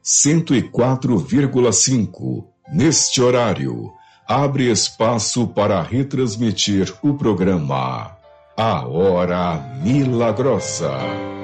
104,5. Neste horário, abre espaço para retransmitir o programa A Hora Milagrosa.